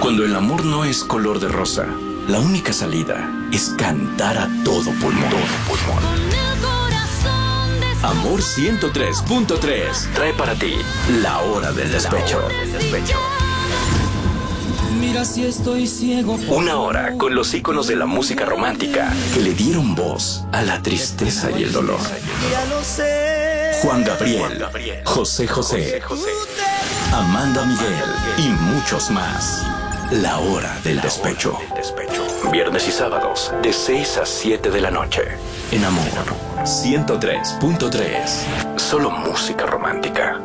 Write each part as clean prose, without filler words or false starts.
Cuando el amor no es color de rosa, la única salida es cantar a todo pulmón. Amor 103.3 trae para ti La Hora del Despecho. Mira si estoy ciego. Una hora con los íconos de la música romántica que le dieron voz a la tristeza y el dolor. Juan Gabriel, José José, Amanda Miguel y muchos más. La Hora del Despecho. Viernes y sábados de 6 a 7 de la noche. En Amor 103.3. Solo música romántica.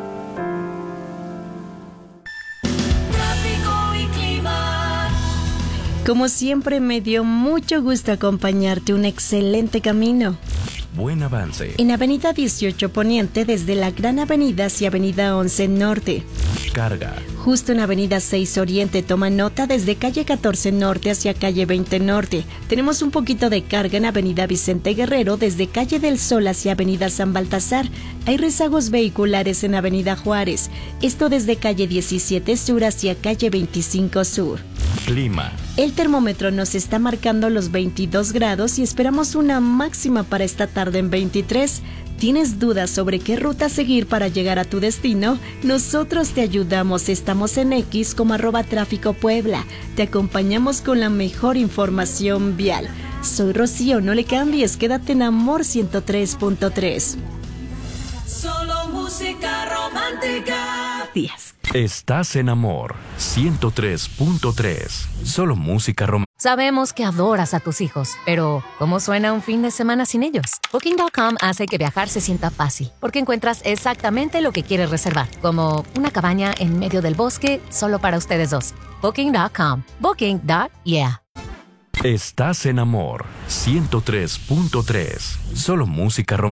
Como siempre, me dio mucho gusto acompañarte. Un excelente camino. Buen avance. En Avenida 18 Poniente, desde la Gran Avenida hacia Avenida 11 Norte. Carga. Justo en Avenida 6 Oriente, toma nota desde calle 14 Norte hacia calle 20 Norte. Tenemos un poquito de carga en Avenida Vicente Guerrero, desde calle del Sol hacia Avenida San Baltasar. Hay rezagos vehiculares en Avenida Juárez. Esto desde calle 17 Sur hacia calle 25 Sur. Clima. El termómetro nos está marcando los 22 grados y esperamos una máxima para esta tarde en 23. ¿Tienes dudas sobre qué ruta seguir para llegar a tu destino? Nosotros te ayudamos. Estamos en X como @Tráfico Puebla. Te acompañamos con la mejor información vial. Soy Rocío, no le cambies, quédate en Amor 103.3. Solo música romántica. Días. Estás en Amor 103.3. Solo música romántica. Sabemos que adoras a tus hijos, pero ¿cómo suena un fin de semana sin ellos? Booking.com hace que viajar se sienta fácil, porque encuentras exactamente lo que quieres reservar, como una cabaña en medio del bosque solo para ustedes dos. Booking.com. Booking.yeah. Estás en Amor 103.3. Solo música romántica.